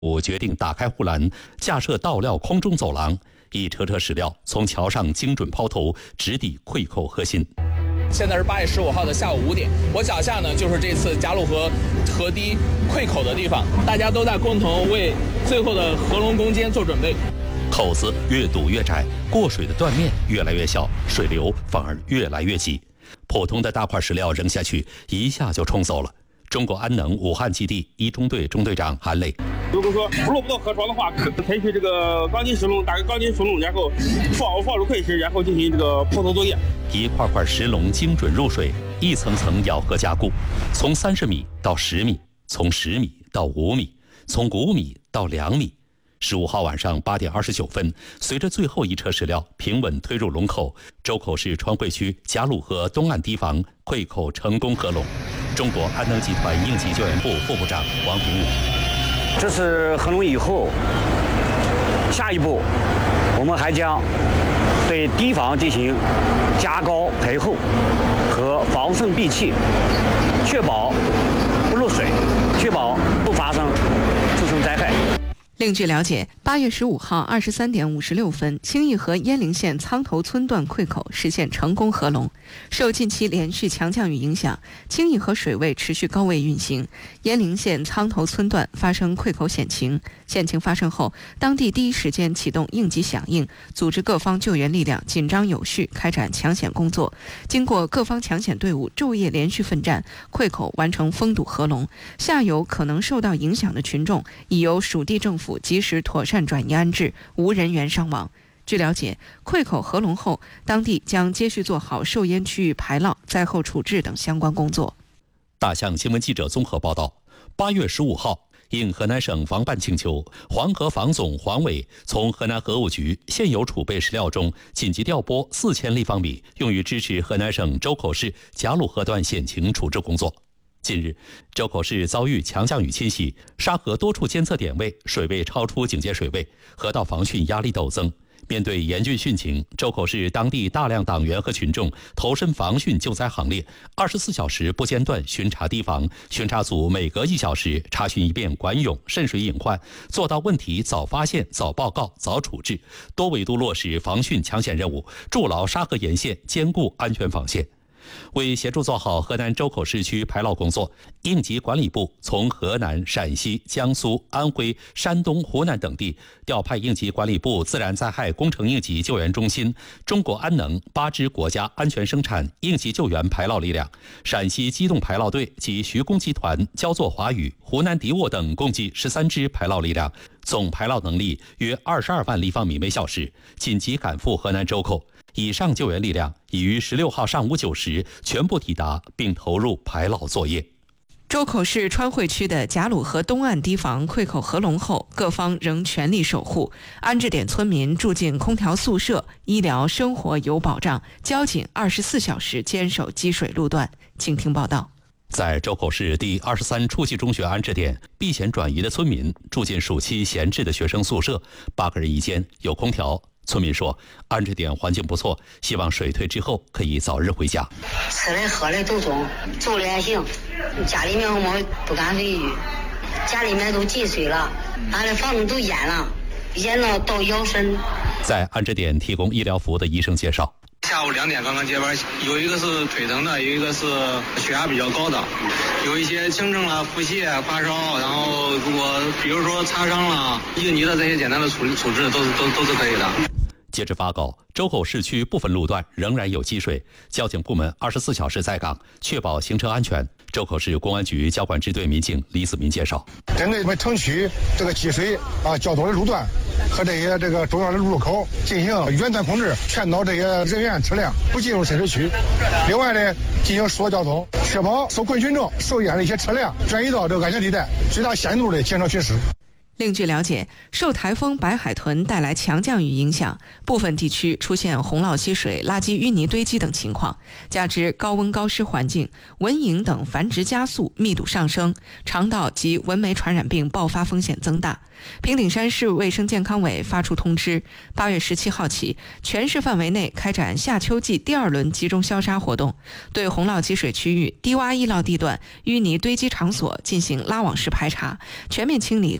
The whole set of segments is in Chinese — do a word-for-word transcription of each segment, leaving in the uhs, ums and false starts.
我决定打开护栏，架设倒料空中走廊，一车车石料从桥上精准抛投，直抵溃口核心。 现在是八月十五号的下午五点，我脚下呢就是这次贾鲁河河堤溃口的地方，大家都在共同为最后的合龙攻坚做准备。 口子越堵越窄，过水的断面越来越小，水流反而越来越急。普通的大块石料扔下去，一下就冲走了。中国安能武汉基地一中队中队长韩磊， 如果说落不到河床的话，可采取这个钢筋石笼，打个钢筋石笼，然后放放入溃石，然后进行这个抛投作业。 一块块石笼精准入水，一层层咬合加固，从三十米到十米，从十米到五米，从五米到两米。十五号晚上八点二十九分，随着最后一车石料平稳推入龙口，周口市川汇区贾鲁河东岸堤防溃口成功合龙。中国安能集团应急救援部副部长王炳武， 这是合龙以后，下一步我们还将对堤防进行加高培厚和防渗闭气，确保不漏水，确保不发生自身灾害。 另据了解，八月十五号二十三点五十六分，清义河鄢陵县苍头村段溃口实现成功合龙。受近期连续强降雨影响，清义河水位持续高位运行，鄢陵县苍头村段发生溃口险情。险情发生后，当地第一时间启动应急响应，组织各方救援力量紧张有序开展抢险工作。经过各方抢险队伍昼夜连续奋战，溃口完成封堵合龙。下游可能受到影响的群众已由属地政府及时妥善转移安置，无人员伤亡。据了解，溃口合龙后，当地将接续做好受淹区域排涝、灾后处置等相关工作。 大象新闻记者综合报道，八月十五号，应河南省防办请求，黄河防总黄委从河南河务局现有储备石料中紧急调拨四千立方米，用于支持河南省周口市贾鲁河段险情处置工作。近日，周口市遭遇强降雨侵袭，沙河多处监测点位水位超出警戒水位，河道防汛压力陡增。面对严峻汛情，周口市当地大量党员和群众投身防汛救灾行列，二十四小时不间断巡查堤防，巡查组每隔一小时查询一遍管涌、渗水隐患，做到问题早发现、早报告、早处置，多维度落实防汛抢险任务，筑牢沙河沿线坚固安全防线。为协助做好河南周口市区排涝工作，应急管理部从河南、陕西、江苏、安徽、山东、湖南等地调派应急管理部自然灾害工程应急救援中心、中国安能八支国家安全生产应急救援排涝力量，陕西机动排涝队及徐工集团、焦作华宇、湖南迪沃等共计十三支排涝力量，总排涝能力约二十二万立方米每小时，紧急赶赴河南周口。以上救援力量已于十六号上午九时全部抵达，并投入排涝作业。 周口市川汇区的贾鲁河东岸堤防溃口合龙后，各方仍全力守护，安置点村民住进空调宿舍，医疗生活有保障，交警二十四小时坚守积水路段。请听报道。 在周口市第二十三初级中学安置点，避险转移的村民住进暑期闲置的学生宿舍，八个人一间，有空调。村民说，安置点环境不错，希望水退之后可以早日回家。 吃的喝的都中，住的还行。家里面我们不敢淋雨，家里面都进水了，俺的房子都淹了，淹到到腰身。 在安置点提供医疗服务的医生介绍， 下午两点刚刚接班，有一个是腿疼的，有一个是血压比较高的，有一些轻症了，腹泻、发烧，然后如果比如说擦伤了、应急的这些简单的处理处置都是都都是可以的。 截至发稿，周口市区部分路段仍然有积水，交警部门二十四小时在岗，确保行车安全。周口市公安局交管支队民警李子民介绍， 针对我们城区这个积水啊较多的路段和这些这个重要的路口进行远端控制，劝导这些人员车辆不进入深水区。另外呢，进行疏导交通，确保受困群众、受淹的一些车辆转移到这个安全地带，最大限度的减少缺失。 另据了解，受台风白海豚带来强降雨影响，部分地区出现洪涝积水、垃圾淤泥堆积等情况，加之高温高湿环境，蚊蝇等繁殖加速，密度上升，肠道及蚊媒传染病爆发风险增大。平顶山市卫生健康委发出通知，八月十七号起，全市范围内开展夏秋季第二轮集中消杀活动，对洪涝积水区域、低洼易涝地段、淤泥堆积场所进行拉网式排查，全面清理各类积水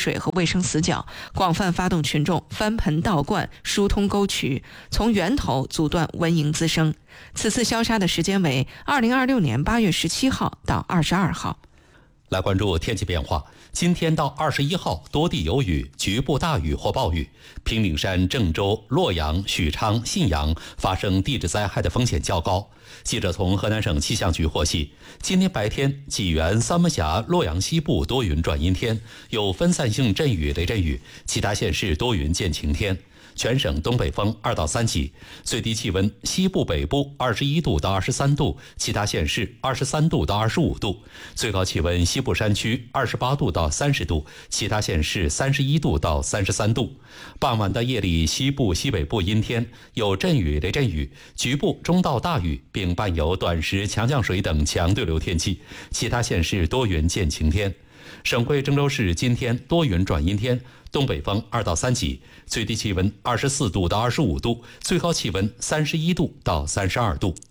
水和卫生死角，广泛发动群众翻盆倒灌，疏通沟渠，从源头阻断蚊蝇滋生。此次消杀的时间为二零二六年八月十七号到二十二号。 来关注天气变化。今天到二十一号，多地有雨，局部大雨或暴雨。平顶山、郑州、洛阳、许昌、信阳发生地质灾害的风险较高。记者从河南省气象局获悉，今天白天，济源、三门峡、洛阳西部多云转阴天，有分散性阵雨、雷阵雨，其他县市多云见晴天。全省东北风二到三级，最低气温西部北部二十一度到二十三度，其他县市二十三度到二十五度，最高气温西部山区二十八度到三十度，其他县市三十一度到三十三度。傍晚到夜里，西部西北部阴天，有阵雨、雷阵雨，局部中到大雨，并伴有短时强降水等强对流天气，其他县市多云见晴天。省会郑州市今天多云转阴天，东北风二到三级，最低气温二十四度到二十五度，最高气温三十一度到三十二度。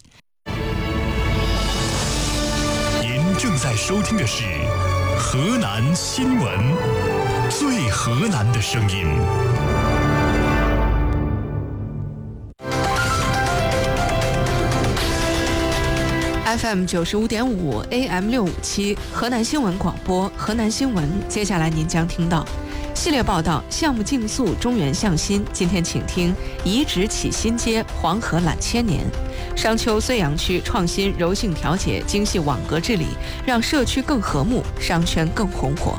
您正在收听的是河南新闻，最河南的声音。 F M 九十五点五 A M 六五七河南新闻广播，河南新闻。接下来您将听到系列报道：项目竞速，中原向新。今天请听遗址起新阶，黄河揽千年。商丘睢阳区创新柔性调解，精细网格治理，让社区更和睦，商圈更红火。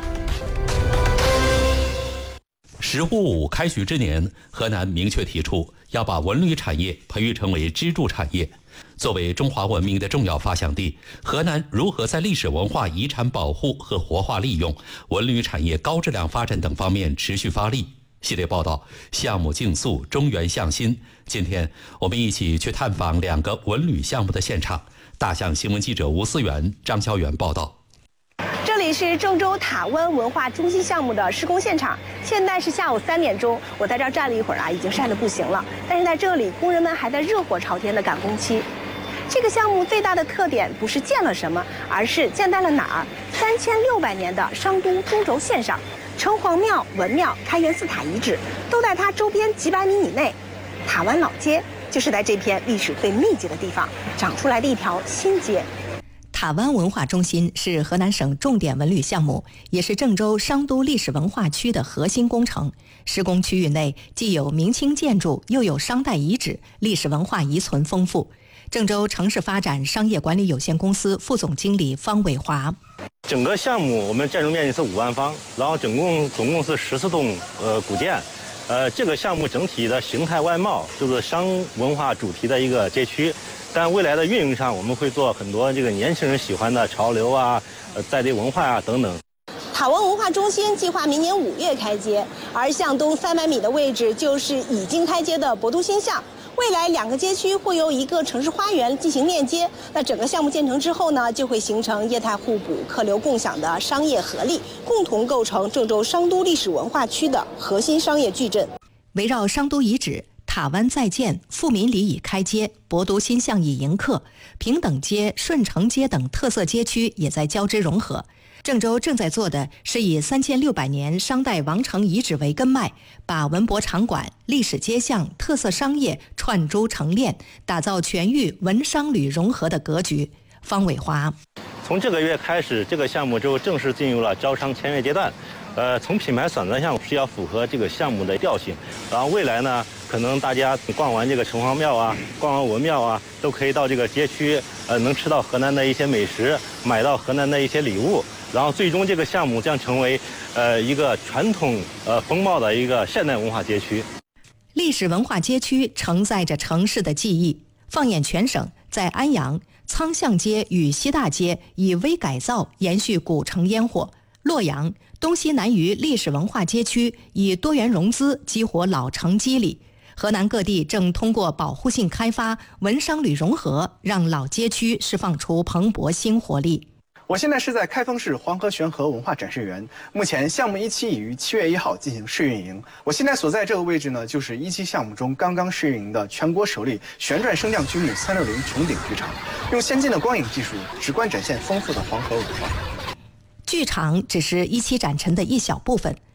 十五五开局之年，河南明确提出要把文旅产业培育成为支柱产业。作为中华文明的重要发祥地，河南如何在历史文化遗产保护和活化利用、文旅产业高质量发展等方面持续发力？系列报道：项目竞速，中原向新。今天我们一起去探访两个文旅项目的现场。大象新闻记者吴思源、张潇元报道。 这里是郑州塔湾文化中心项目的施工现场，现在是下午三点钟，我在这儿站了一会儿啊，已经晒得不行了。但是在这里，工人们还在热火朝天的赶工期。这个项目最大的特点不是建了什么，而是建在了哪儿？三千六百年的商都中轴线上，城隍庙、文庙、开元寺塔遗址都在它周边几百米以内。塔湾老街就是在这片历史最密集的地方长出来的一条新街。 塔湾文化中心是河南省重点文旅项目，也是郑州商都历史文化区的核心工程。施工区域内既有明清建筑，又有商代遗址，历史文化遗存丰富。郑州城市发展商业管理有限公司副总经理方伟华： 整个项目我们建筑面积是五万方，然后总共总共是十四栋呃古建，呃这个项目整体的形态外貌就是商文化主题的一个街区。但未来的运营上，我们会做很多这个年轻人喜欢的潮流啊、呃在地文化啊等等。 塔湾文化中心计划明年五月开街，而向东三百米的位置就是已经开街的博都新巷。未来两个街区会由一个城市花园进行链接，那整个项目建成之后呢，就会形成业态互补、客流共享的商业合力，共同构成郑州商都历史文化区的核心商业矩阵。 围绕商都遗址，塔湾在建，富民里已开街，博都新巷已迎客，平等街、顺城街等特色街区也在交织融合。郑州正在做的是以三千六百年商代王城遗址为根脉，把文博场馆、历史街巷、特色商业串珠成链，打造全域文商旅融合的格局。方伟华： 从这个月开始，这个项目就正式进入了招商签约阶段。呃，从品牌选择上是要符合这个项目的调性，然后未来呢，可能大家逛完这个城隍庙啊，逛完文庙啊，都可以到这个街区，呃，能吃到河南的一些美食，买到河南的一些礼物。然后最终这个项目将成为呃一个传统呃风貌的一个现代文化街区。 历史文化街区承载着城市的记忆。放眼全省，在安阳，苍巷街与西大街以微改造延续古城烟火；洛阳东西南隅历史文化街区以多元融资激活老城肌理。河南各地正通过保护性开发、文商旅融合，让老街区释放出蓬勃新活力。 我现在是在开封市黄河悬河文化展示园，目前项目一期已于七月一号进行试运营。我现在所在这个位置呢，就是一期项目中刚刚试运营的全国首例旋转升降居民三六零穹顶剧场，用先进的光影技术，直观展现丰富的黄河文化。 剧场只是一期展陈的一小部分，